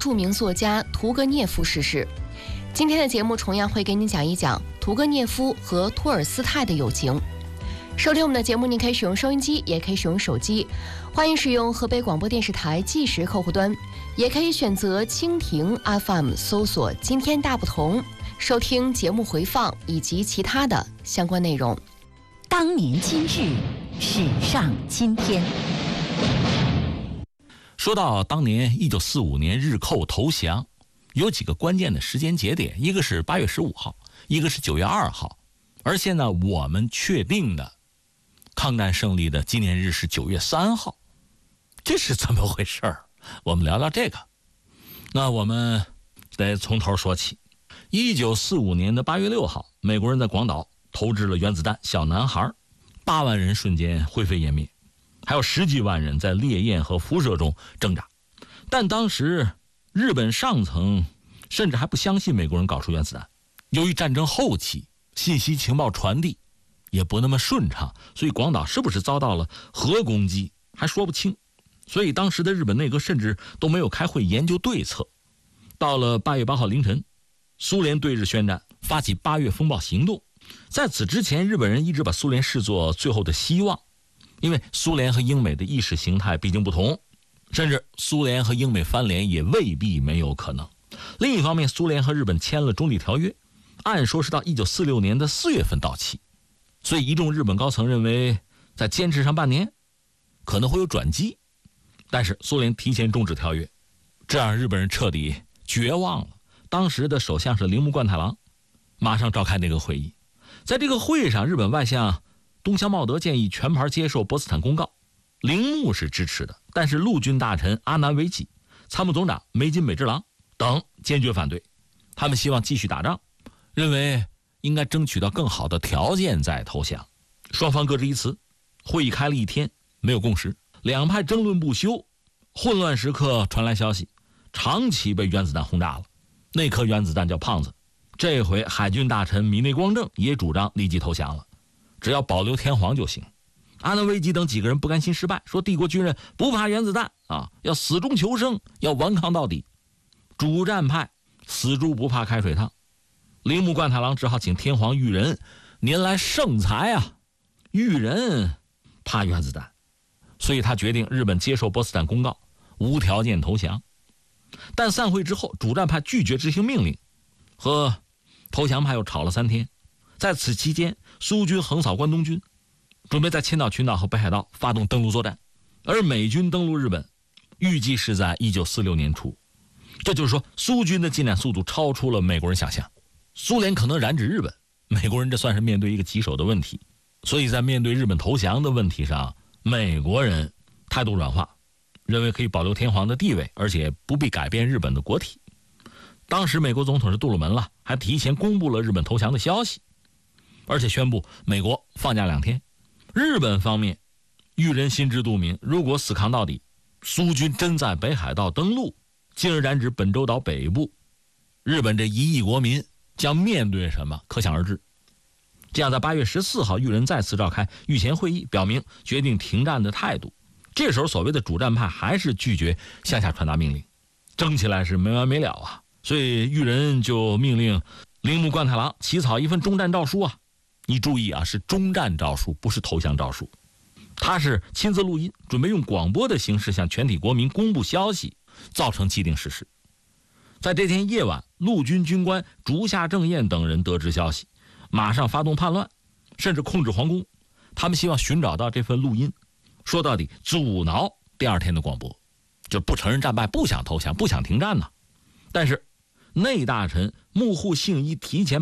著名作家屠格涅夫逝世。今天的节目同样会给你讲一讲屠格涅夫和托尔斯泰的友情。收听我们的节目，您可以使用收音机，也可以使用手机，欢迎使用河北广播电视台计时客户端，也可以选择蜻蜓 FM 搜索今天大不同，收听节目回放以及其他的相关内容。 当年今日，史上今天。 说到当年1945年日寇投降，有几个关键的时间节点，一个是8月15号，一个是9月2号，而现在我们确定的抗战胜利的纪念日是9月3号，这是怎么回事儿？我们聊聊这个。那我们得从头说起。1945年的8月6号，美国人在广岛投掷了原子弹，小男孩8万人瞬间灰飞烟灭，还有10几万人在烈焰和辐射中挣扎。但当时日本上层甚至还不相信美国人搞出原子弹，由于战争后期信息情报传递也不那么顺畅，所以广岛是不是遭到了核攻击还说不清。所以当时的日本内阁甚至都没有开会研究对策。到了8月8号凌晨，苏联对日宣战，发起8月风暴行动。在此之前，日本人一直把苏联视作最后的希望，因为苏联和英美的意识形态毕竟不同，甚至苏联和英美翻脸也未必没有可能。另一方面，苏联和日本签了中立条约，按说是到1946年的4月份到期，所以一众日本高层认为再坚持上半年可能会有转机。但是苏联提前终止条约，这让日本人彻底绝望了。当时的首相是铃木贯太郎，马上召开那个会议。在这个会上，日本外相东乡茂德建议全盘接受波茨坦公告，铃木是支持的，但是陆军大臣阿南惟几、参谋总长梅津美治郎等坚决反对。他们希望继续打仗，认为应该争取到更好的条件再投降。双方各执一词，会议开了1天，没有共识，两派争论不休。混乱时刻传来消息，长崎被原子弹轰炸了，那颗原子弹叫胖子。这回海军大臣米内光政也主张立即投降了，只要保留天皇就行。阿南惟几等几个人不甘心失败，说帝国军人不怕原子弹啊，要死中求生，要顽抗到底。主战派死猪不怕开水烫，铃木贯太郎只好请天皇裕仁，您来圣裁啊。裕仁怕原子弹，所以他决定日本接受波茨坦公告，无条件投降。但散会之后，主战派拒绝执行命令，和投降派又吵了3天。在此期间，苏军横扫关东军，准备在千岛群岛和北海道发动登陆作战，而美军登陆日本预计是在1946年初。这就是说，苏军的进展速度超出了美国人想象。苏联可能染指日本，美国人这算是面对一个棘手的问题。所以在面对日本投降的问题上，美国人态度软化，认为可以保留天皇的地位，而且不必改变日本的国体。当时美国总统是杜鲁门了，还提前公布了日本投降的消息，而且宣布美国放假2天。日本方面，裕仁心知肚明，如果死扛到底，苏军真在北海道登陆，进而染指本州岛北部，日本这1亿国民将面对什么，可想而知。这样在8月14号，裕仁再次召开御前会议，表明决定停战的态度。这时候所谓的主战派还是拒绝向下传达命令，争起来是没完没了啊。所以裕仁就命令铃木贯太郎起草一份终战诏书啊。你注意啊，是终战诏书，不是投降诏书。他是亲自录音，准备用广播的形式向全体国民公布消息，造成既定事实。在这天夜晚，陆军军官竹下正彦等人得知消息，马上发动叛乱，甚至控制皇宫。他们希望寻找到这份录音，说到底阻挠第2天的广播，就不承认战败，不想投降，不想停战呢。但是内大臣木户幸一提前